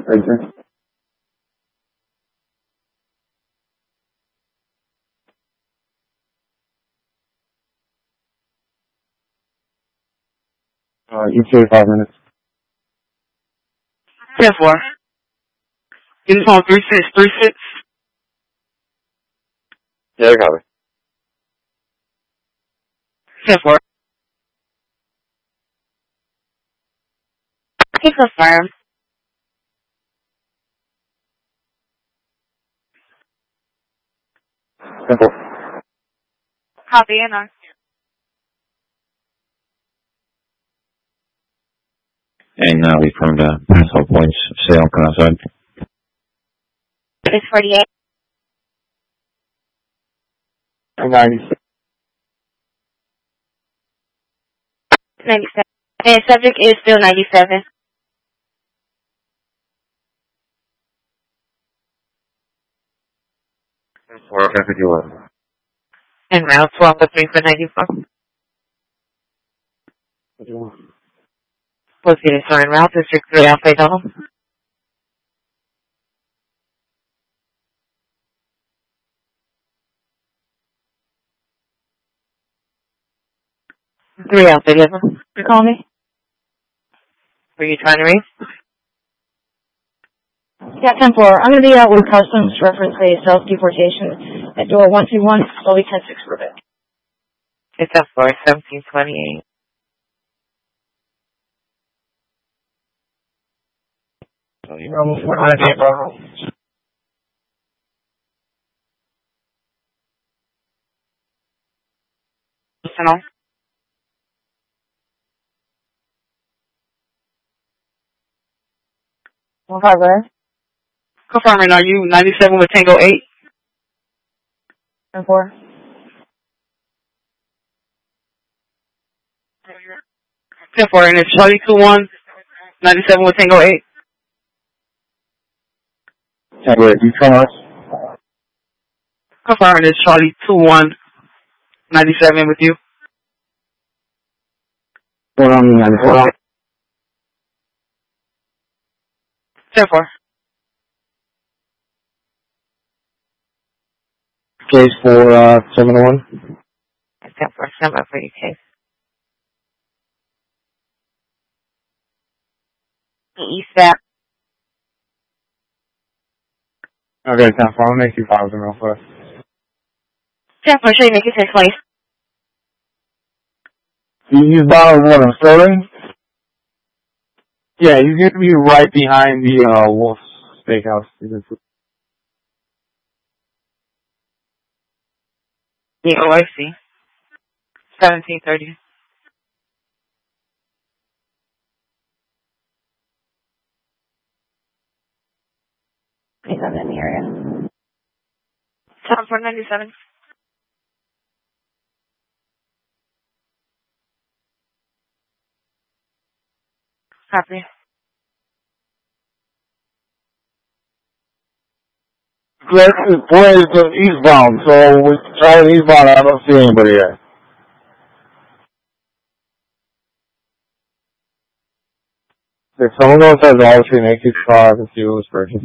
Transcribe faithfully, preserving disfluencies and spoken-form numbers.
Right there. Uh, E T A five minutes. ten four. Uniform three six three six. Yeah, I got it. ten four. He confirmed. Simple. Copy and on. And now we from the Paso Points sale come outside. It's forty-eight. ninety-six. ninety-seven. And subject is still ninety-seven. four fifty-one. And route twelve for three for ninety-four. What's the assigned route? District three Alpha Double. three Alpha Double. You call me? Were you trying to read? Yeah, ten four. I'm going to be out with customs reference a self-deportation at door one two one, Lobby ten six for bit. It's up for seventeen twenty-eight. Bravo, four ninety-eight, Bravo. Personal. One five there. Confirming, are you ninety-seven with Tango eight? ten four. ten four, and it's Charlie two one, ninety-seven with Tango eight. Tango eight, you from us? Confirming, it's Charlie two one, ninety-seven with you. Going on the ninety-four. ten four. Case for, uh, seven oh one. ten four, stand by for your case. East Step. Okay, ten four, I'll make you five of them real fast. ten four, show you make it take place. You use bottle of water, Sterling? Yeah, he's gonna be right behind the, uh, Wolf's Steakhouse. Yeah, oh, I see. seventeen thirty. He's not in the area. ten four ninety-seven. Copy. This is boy is eastbound, so we try eastbound. I don't see anybody yet. If someone else has all three, make his car confused for